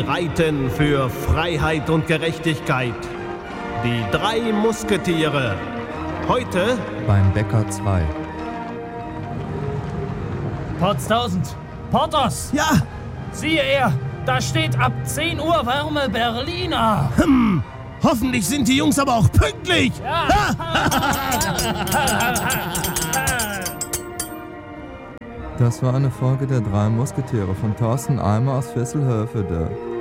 streiten für Freiheit und Gerechtigkeit. Die 3 Musketiere. Heute beim Bäcker 2. Potztausend, Porthos! Ja! Siehe er, da steht ab 10 Uhr warme Berliner! Hoffentlich sind die Jungs aber auch pünktlich! Ja. Das war eine Folge der 3 Musketiere von Thorsten Eimer aus Visselhövede.